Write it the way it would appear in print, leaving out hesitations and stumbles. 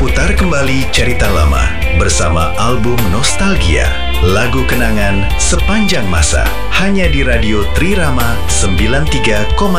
Putar kembali cerita lama bersama album Nostalgia, lagu kenangan sepanjang masa, hanya di Radio Trirama 93,6